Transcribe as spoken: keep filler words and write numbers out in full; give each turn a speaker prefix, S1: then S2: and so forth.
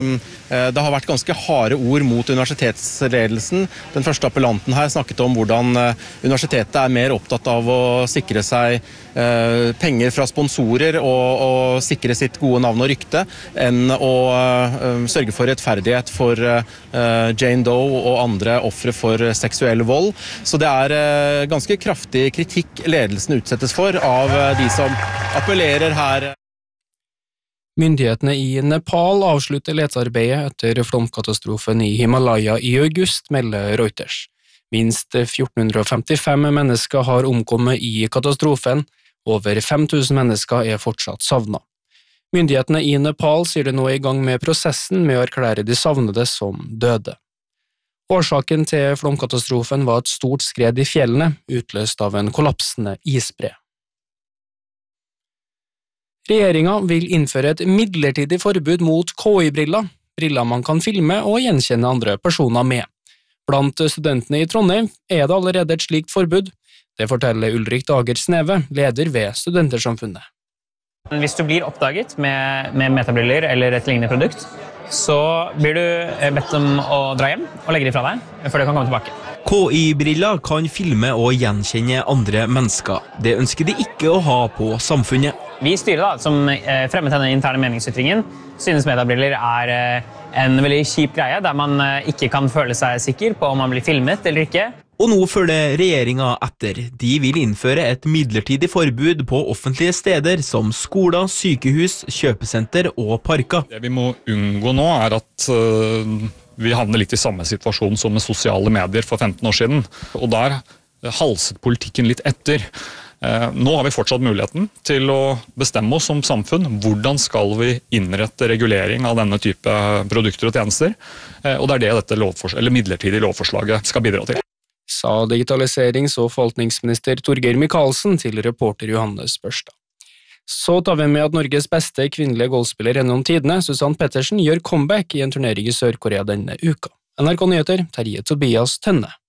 S1: Det har vært ganske harde ord mot universitetsledelsen. Den første appellanten her snakket om hvordan universitetet er mer opptatt av å sikre seg penger fra sponsorer og, og sikre sitt gode navn og rykte, enn å sørge for rettferdighet for Jane Doe og andre ofre for seksuell vold. Så det er ganske kraftig kritikk ledelsen utsettes for av de som appellerer her.
S2: Myndighetene i Nepal avslutter letearbeidet etter flomkatastrofen i Himalaya i august, melder Reuters. Minst fjorten femtifem mennesker har omkommet i katastrofen, over fem tusen mennesker er fortsatt savnet. Myndighetene i Nepal sier det nå er i gang med prosessen med å erklære de savnede som døde. Årsaken til flomkatastrofen var et stort skred i fjellene, utløst av en kollapsende isbre. Regjeringen vil innføre et midlertidig forbud mot K I-briller, briller man kan filme og gjenkjenne andre personer med. Blant studentene i Trondheim er det allerede et slikt forbud. Det forteller Ulrik Dager Sneve, leder ved Studentersamfunnet.
S3: Hvis du blir oppdaget med, med metabriller eller et lignende produkt, så blir du bedt om å dra hjem og legge det fra deg, før du kan komme tilbake.
S4: K I-briller kan filme og gjenkjenne andre mennesker. Det ønsker de ikke å ha på samfunnet.
S3: Vi i styret da, som fremmet denne interne meningsytringen, synes metabriller er en veldig kjip greie, der man ikke kan føle seg sikker på om man blir filmet eller ikke.
S4: Og nå følger regjeringen etter. De vil innføre et midlertidig forbud på offentlige steder som skoler, sykehus, kjøpesenter og parker.
S5: Det vi må unngå nå er at uh, vi havner litt i samme situasjon som med sosiale medier for femten år siden. Og der halset politikken litt etter. Uh, nå har vi fortsatt muligheten til å bestemme oss som samfunn hvordan skal vi innrette regulering av denne type produkter og tjenester. Uh, og det er det dette lovfors- eller midlertidige lovforslaget skal bidra til.
S2: Sa digitaliserings- og forvaltningsminister Torgeir Micaelsen til reporter Johannes Børstad. Så tar vi med at Norges beste kvinnelige golfspiller gjennom tidene, Susanne Pettersen, gjør comeback i en turnering i Sør-Korea denne uka. N R K Nyheter, Terje Tobias Tønne.